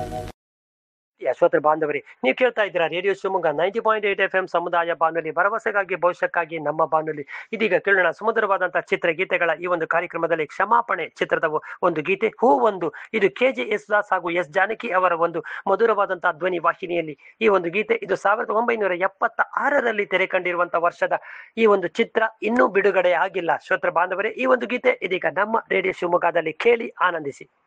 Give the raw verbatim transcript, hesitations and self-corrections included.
ಯಶೋತ್ರ ಬಾಂಧವರಿ, ನೀವು ಕೇಳ್ತಾ ಇದ್ದೀರಾ radio Shivamogga ninety point eight F M ಸಮುದಾಯ ಬಾನುಲಿ, ಭರವಸೆಗಾಗಿ ಭವಿಷ್ಯಕ್ಕಾಗಿ ನಮ್ಮ ಬಾನುಲಿ. ಇದೀಗ ಕೇಳೋಣ ಸುಮಧುರವಾದಂತಹ ಚಿತ್ರಗೀತೆಗಳ ಈ ಒಂದು ಕಾರ್ಯಕ್ರಮದಲ್ಲಿ ಕ್ಷಮಾಪಣೆ ಚಿತ್ರದ ಒಂದು ಗೀತೆ ಹೂ ಒಂದು. ಇದು ಕೆ ಜೆ ಎಸ್ ದಾಸ್ ಹಾಗೂ ಎಸ್ ಜಾನಕಿ ಅವರ ಒಂದು ಮಧುರವಾದಂತಹ ಧ್ವನಿ ವಾಹಿನಿಯಲ್ಲಿ ಈ ಒಂದು ಗೀತೆ. ಇದು ಸಾವಿರದ ಒಂಬೈನೂರ ಎಪ್ಪತ್ತ ಆರರಲ್ಲಿ ತೆರೆ ಕಂಡಿರುವಂತಹ ವರ್ಷದ ಈ ಒಂದು ಚಿತ್ರ ಇನ್ನೂ ಬಿಡುಗಡೆ ಆಗಿಲ್ಲ. ಶ್ರೋತೃ ಬಾಂಧವರೇ, ಈ ಒಂದು ಗೀತೆ ಇದೀಗ ನಮ್ಮ ರೇಡಿಯೋ ಶಿವಮೊಗ್ಗದಲ್ಲಿ ಕೇಳಿ ಆನಂದಿಸಿ.